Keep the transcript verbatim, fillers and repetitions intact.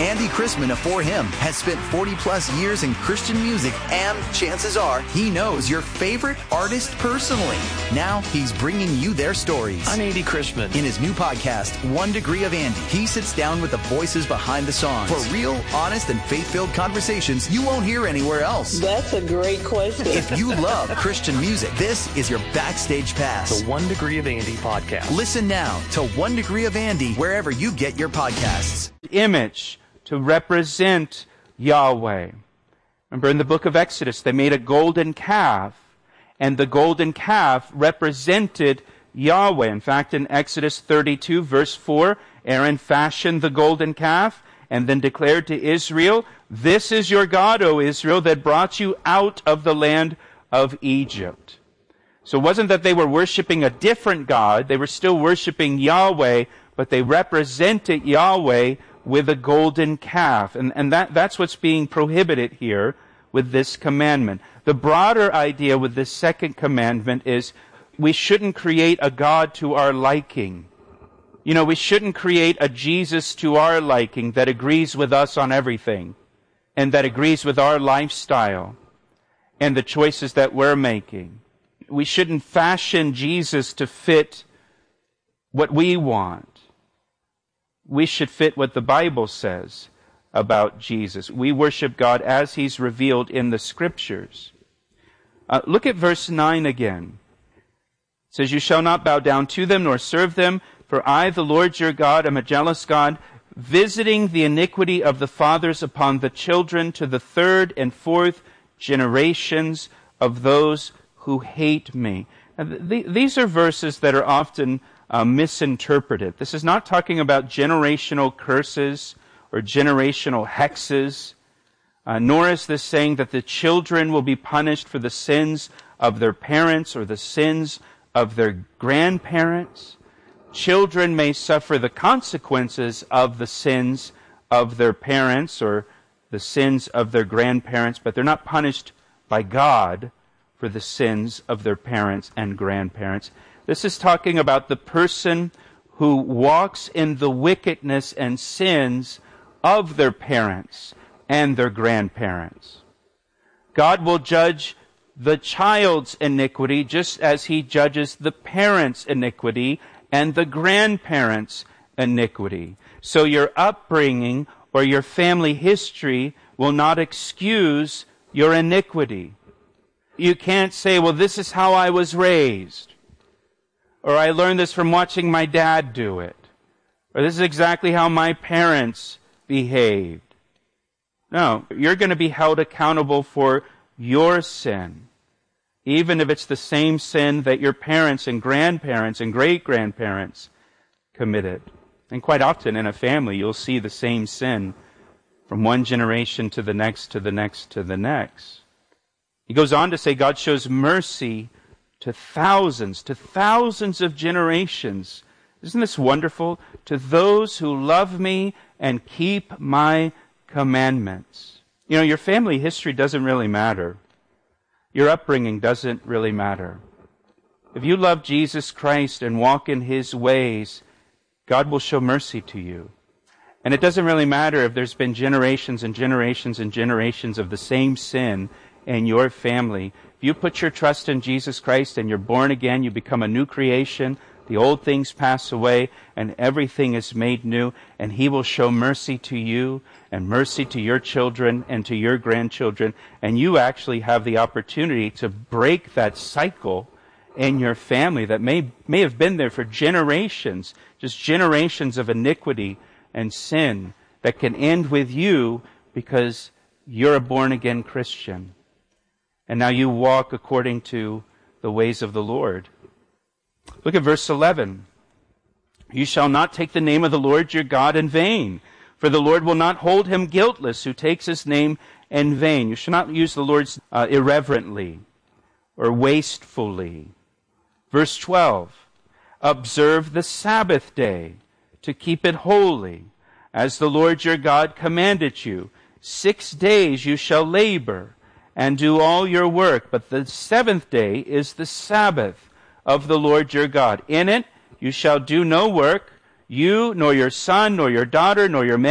Andy Chrisman of For Him has spent forty plus years in Christian music, and chances are he knows your favorite artist personally. Now he's bringing you their stories. I'm Andy Chrisman. In his new podcast, One Degree of Andy, he sits down with the voices behind the songs for real, honest, and faith-filled conversations you won't hear anywhere else. That's a great question. If you love Christian music, this is your backstage pass. The One Degree of Andy podcast. Listen now to One Degree of Andy wherever you get your podcasts. Image to represent Yahweh. Remember in the book of Exodus, they made a golden calf, and the golden calf represented Yahweh. In fact, in Exodus thirty-two, verse four, Aaron fashioned the golden calf and then declared to Israel, "This is your God, O Israel, that brought you out of the land of Egypt." So it wasn't that they were worshiping a different God, they were still worshiping Yahweh, but they represented Yahweh with a golden calf. And, and that, that's what's being prohibited here with this commandment. The broader idea with this second commandment is we shouldn't create a God to our liking. You know, we shouldn't create a Jesus to our liking that agrees with us on everything and that agrees with our lifestyle and the choices that we're making. We shouldn't fashion Jesus to fit what we want. We should fit what the Bible says about Jesus. We worship God as He's revealed in the Scriptures. Uh, look at verse nine again. It says, "You shall not bow down to them nor serve them, for I, the Lord your God, am a jealous God, visiting the iniquity of the fathers upon the children to the third and fourth generations of those who hate me." And th- these are verses that are often Uh, misinterpreted. This is not talking about generational curses or generational hexes, uh, nor is this saying that the children will be punished for the sins of their parents or the sins of their grandparents. Children may suffer the consequences of the sins of their parents or the sins of their grandparents, but they're not punished by God for the sins of their parents and grandparents. This is talking about the person who walks in the wickedness and sins of their parents and their grandparents. God will judge the child's iniquity just as He judges the parent's iniquity and the grandparent's iniquity. So your upbringing or your family history will not excuse your iniquity. You can't say, well, this is how I was raised. Or I learned this from watching my dad do it. Or this is exactly how my parents behaved. No, you're going to be held accountable for your sin. Even if it's the same sin that your parents and grandparents and great-grandparents committed. And quite often in a family, you'll see the same sin from one generation to the next, to the next, to the next. He goes on to say God shows mercy to thousands, to thousands of generations. Isn't this wonderful? To those who love me and keep my commandments. You know, your family history doesn't really matter. Your upbringing doesn't really matter. If you love Jesus Christ and walk in His ways, God will show mercy to you. And it doesn't really matter if there's been generations and generations and generations of the same sin in your family. If you put your trust in Jesus Christ and you're born again, you become a new creation. The old things pass away and everything is made new. And He will show mercy to you and mercy to your children and to your grandchildren. And you actually have the opportunity to break that cycle in your family that may, may have been there for generations, just generations of iniquity and sin that can end with you because you're a born-again Christian. And now you walk according to the ways of the Lord. Look at verse eleven. "You shall not take the name of the Lord your God in vain, for the Lord will not hold him guiltless who takes His name in vain." You shall not use the Lord's uh, irreverently or wastefully. Verse twelve. "Observe the Sabbath day to keep it holy, as the Lord your God commanded you. Six days you shall labor and do all your work, but the seventh day is the Sabbath of the Lord your God. In it you shall do no work, you, nor your son, nor your daughter, nor your man,